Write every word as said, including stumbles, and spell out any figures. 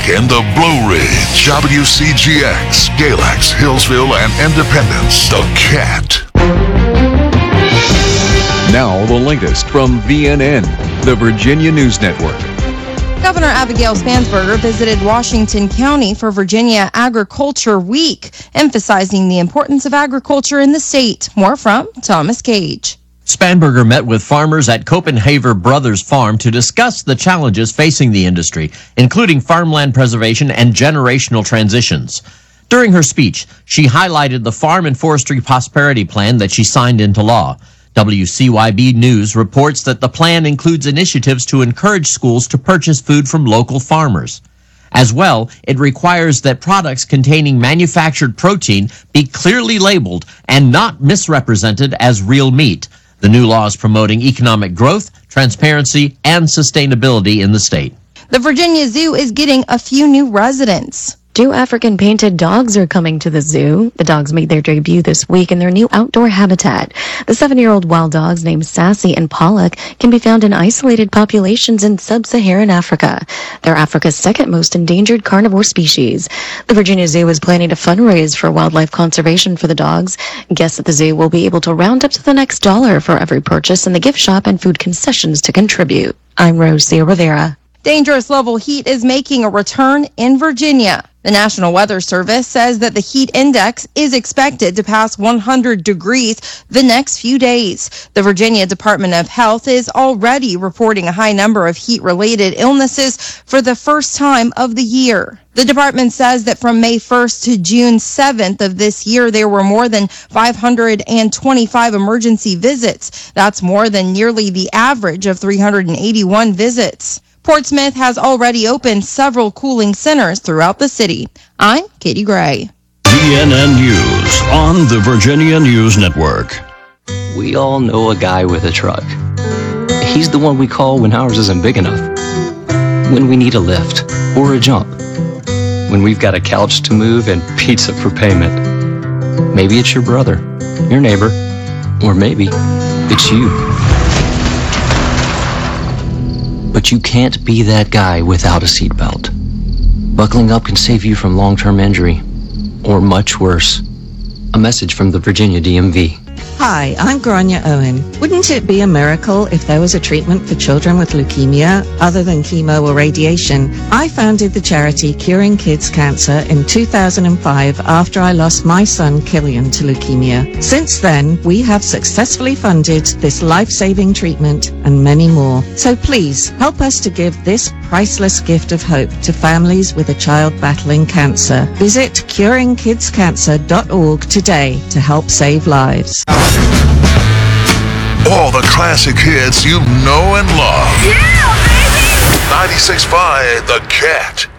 in the Blue Ridge, W C G X, Galax, Hillsville, and Independence. The Cat. Now the latest from V N N, the Virginia News Network. Governor Abigail Spansberger visited Washington County for Virginia Agriculture Week, emphasizing the importance of agriculture in the state. More from Thomas Cage. Spansberger met with farmers at Copenhaver Brothers Farm to discuss the challenges facing the industry, including farmland preservation and generational transitions. During her speech, she highlighted the Farm and Forestry Prosperity Plan that she signed into law. W C Y B News reports that the plan includes initiatives to encourage schools to purchase food from local farmers. As well, it requires that products containing manufactured protein be clearly labeled and not misrepresented as real meat. The new law is promoting economic growth, transparency, and sustainability in the state. The Virginia Zoo is getting a few new residents. Two African painted dogs are coming to the zoo. The dogs made their debut this week in their new outdoor habitat. The seven-year-old wild dogs named Sassy and Pollock can be found in isolated populations in sub-Saharan Africa. They're Africa's second most endangered carnivore species. The Virginia Zoo is planning to fundraise for wildlife conservation for the dogs. Guests at the zoo will be able to round up to the next dollar for every purchase in the gift shop and food concessions to contribute. I'm Rosia Rivera. Dangerous level heat is making a return in Virginia. The National Weather Service says that the heat index is expected to pass one hundred degrees the next few days. The Virginia Department of Health is already reporting a high number of heat-related illnesses for the first time of the year. The department says that from May first to June seventh of this year, there were more than five hundred twenty-five emergency visits. That's more than nearly the average of three hundred eighty-one visits. Portsmouth has already opened several cooling centers throughout the city. I'm Katie Gray. V N N News on the Virginia News Network. We all know a guy with a truck. He's the one we call when ours isn't big enough. When we need a lift or a jump. When we've got a couch to move and pizza for payment. Maybe it's your brother, your neighbor, or maybe it's you. But you can't be that guy without a seatbelt. Buckling up can save you from long-term injury, or much worse. A message from the Virginia D M V. Hi, I'm Grania Owen. Wouldn't it be a miracle if there was a treatment for children with leukemia other than chemo or radiation? I founded the charity Curing Kids Cancer in two thousand five after I lost my son Killian to leukemia. Since then, we have successfully funded this life-saving treatment and many more. So please, help us to give this priceless gift of hope to families with a child battling cancer. Visit curing kids cancer dot org today to help save lives. All the classic hits you know and love. Yeah, baby! ninety-six point five The Cat.